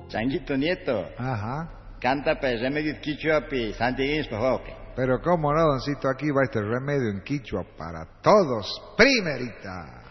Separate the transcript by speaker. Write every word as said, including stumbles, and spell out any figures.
Speaker 1: Changuito Nieto,
Speaker 2: Ajá.
Speaker 1: canta para el remedio quichuapi, Santiaguines Pajoque.
Speaker 2: Pero cómo no, doncito, aquí va este remedio en quichua para todos. Primerita.